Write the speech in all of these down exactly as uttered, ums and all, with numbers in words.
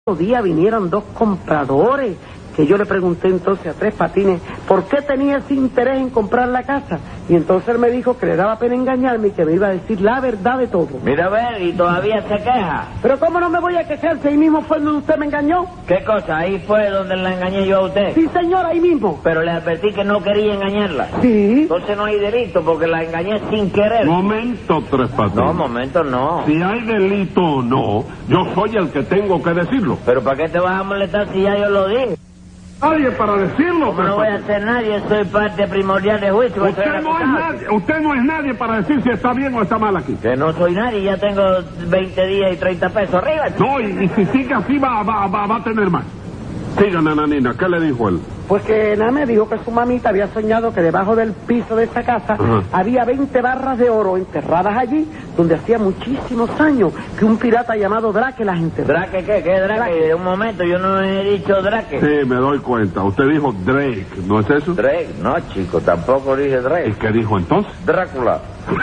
Otro día vinieron dos compradores, que yo le pregunté entonces a Tres Patines por qué tenía ese interés en comprar la casa, y entonces él me dijo que le daba pena engañarme y que me iba a decir la verdad de todo. Mira a ver, y todavía se queja. Pero ¿cómo no me voy a quejar si ahí mismo fue donde usted me engañó? ¿Qué cosa? Ahí fue donde la engañé yo a usted. Sí, señor, ahí mismo. Pero le advertí que no quería engañarla. Sí. Entonces no hay delito porque la engañé sin querer. Momento, Tres Patines. No, momento no. Si hay delito o no, yo soy el que tengo que decirlo. Pero ¿para qué te vas a molestar si ya yo lo dije? Nadie para decirlo, Como Tres no voy a Patines. ser nadie, soy parte primordial de juicio. Usted soy no, es acusado. nadie, usted no es nadie para decir si está bien o está mal aquí. Que no soy nadie, ya tengo veinte días y treinta pesos arriba. No, y, y si sigue así va, va, va, va a tener más. Siga, nananina, ¿qué le dijo él? Pues que nada, me dijo que su mamita había soñado que debajo del piso de esa casa Ajá. había veinte barras de oro enterradas allí, donde hacía muchísimos años que un pirata llamado Drake las enterró. ¿Drake qué? ¿Qué Drake? Drake. Un momento, yo no he dicho Drake. Sí, me doy cuenta. Usted dijo Drake, ¿no es eso? Drake, no, chico, tampoco dije ¿Y Drake. qué dijo entonces? Drácula.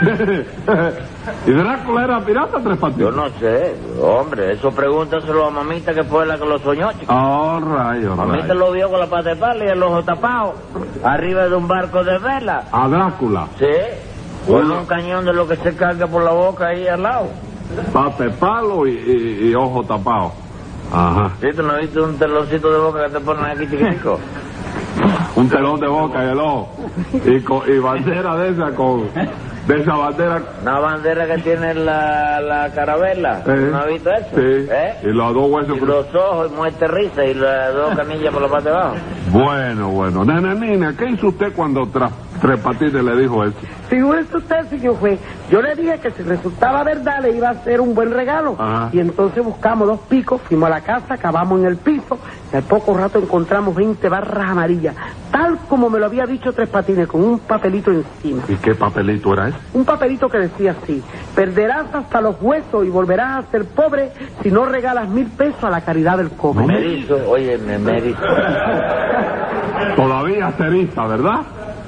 ¿Y Drácula era pirata, Tres Patines? Yo no sé, hombre, eso pregúntaselo a mamita que fue la que lo soñó, chico. All right, all Mamita right. lo vio con la pata de pala y el ojo tapado, arriba de un barco de vela. A Drácula. Sí, con Bueno. un cañón de lo que se carga por la boca ahí al lado. Pate palo y, y, y ojo tapado. Ajá. ¿Sí? ¿Tú no viste un teloncito de boca que te ponen aquí chiquitico? Un telón de boca y el ojo. Y, con, y bandera de esa con... De esa bandera... Una bandera que tiene la, la carabela. Eh, ¿No has visto eso? Sí. ¿Eh? Y los dos huesos Y cruzados. los ojos y muerte risa y las dos canillas por la parte de abajo. Bueno, bueno. Nananina, ¿qué hizo usted cuando tra- Tres Patines le dijo eso? Figúrese usted, señor juez, yo le dije que si resultaba verdad le iba a hacer un buen regalo. Ajá. Y entonces buscamos dos picos, fuimos a la casa, cavamos en el piso y al poco rato encontramos veinte barras amarillas, tal como me lo había dicho Tres Patines, con un papelito encima. ¿Y qué papelito era ese? Un papelito que decía así: perderás hasta los huesos y volverás a ser pobre si no regalas mil pesos a la caridad del cobre. Me erizo, oye, me, me erizo. Todavía se eriza, ¿verdad?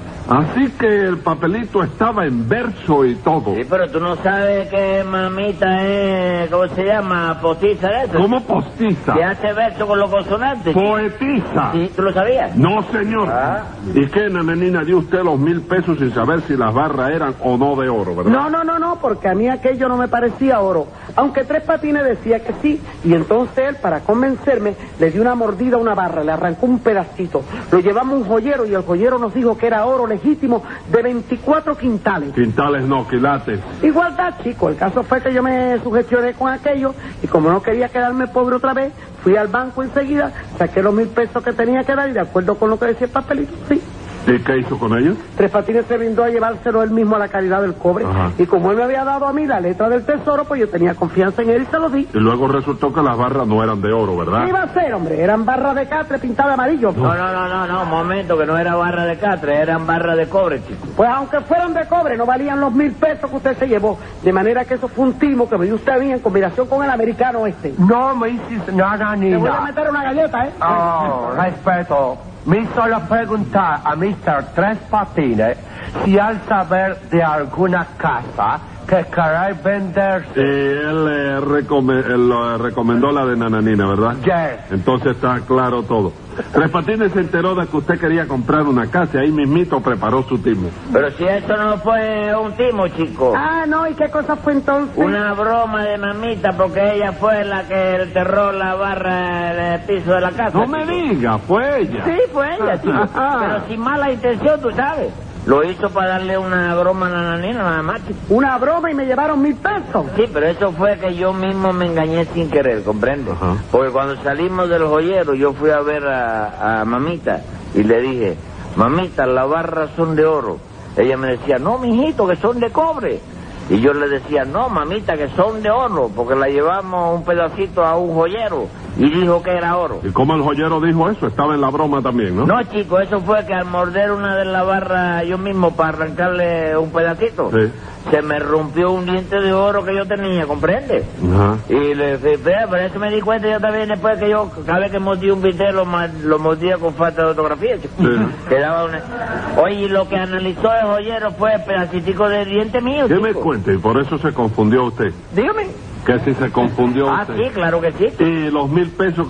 Así que el papelito estaba en verso y todo. Sí, pero tú no sabes que mamita es, ¿cómo se llama? Postiza de eso. ¿Cómo postiza? Que hace verso con los consonantes. Poetiza. Sí, ¿tú lo sabías? No, señor. Ah. ¿Y qué, nananina, dio usted los mil pesos sin saber si las barras eran o no de oro, verdad? No, no, no, no, porque a mí aquello no me parecía oro. Aunque Tres Patines decía que sí, y entonces él, para convencerme, le dio una mordida a una barra, le arrancó un pedacito. Lo llevamos a un joyero y el joyero nos dijo que era oro legítimo de veinticuatro quintales. Quintales no, quilates. Igualdad, chico. El caso fue que yo me sugestioné con aquello y como no quería quedarme pobre otra vez, fui al banco enseguida, saqué los mil pesos que tenía que dar y de acuerdo con lo que decía el papelito, sí. ¿Y qué hizo con ellos? Tres Patines se brindó a llevárselo él mismo a la caridad del cobre. Ajá. Y como él me había dado a mí la letra del tesoro, pues yo tenía confianza en él y se lo di. Y luego resultó que las barras no eran de oro, ¿verdad? ¿Qué iba a hacer, hombre? Eran barras de catre pintadas de amarillo. No, no, no, no, no, un momento, que no era barra de catre, eran barra de cobre, chico. Pues aunque fueran de cobre, no valían los mil pesos que usted se llevó. De manera que eso fue un timo que me dio usted a mí en combinación con el americano este. No me hiciste nada, Te voy a niña. meter una galleta, ¿eh? Oh, respeto. Me hizo la preguntar a mister Tres Patines si al saber de alguna casa que queréis vender... Y él le recome- él lo recomendó la de Nananina, ¿verdad? Yes. Entonces está claro todo. Tres Patines se enteró de que usted quería comprar una casa y ahí mismito preparó su timo. Pero si eso no fue un timo, chico. Ah, no, ¿y qué cosa fue entonces? Una broma de mamita, porque ella fue la que enterró la barra en el piso de la casa. No me chico. diga, fue ella. Sí, fue ella, chico. Pero sin mala intención, tú sabes. Lo hizo para darle una broma a la nananina, nada más, chico. Una broma y me llevaron mil pesos. Sí, pero eso fue que yo mismo me engañé sin querer, ¿comprende? Ajá. Porque cuando salimos del joyero, yo fui a ver a, a mamita y le dije, mamita, las barras son de oro. Ella me decía, no, mijito, que son de cobre. Y yo le decía, no, mamita, que son de oro, porque la llevamos un pedacito a un joyero y dijo que era oro. ¿Y cómo el joyero dijo eso? Estaba en la broma también, ¿no? No, chico, eso fue que al morder una de las barras yo mismo para arrancarle un pedacito, Sí. se me rompió un diente de oro que yo tenía, ¿comprende? Ajá. Y le dije, "Vea, pero eso me di cuenta yo también después que yo, cada vez que mordía un bistec, lo, ma- lo mordía con falta de ortografía, chico. Sí. Quedaba una... Oye, y lo que analizó el joyero fue el pedacitico de diente mío, ¿Qué chico. me cuenta? Y por eso se confundió usted. Dígame. Que si se confundió Ah, usted. sí, claro que sí. Y los mil pesos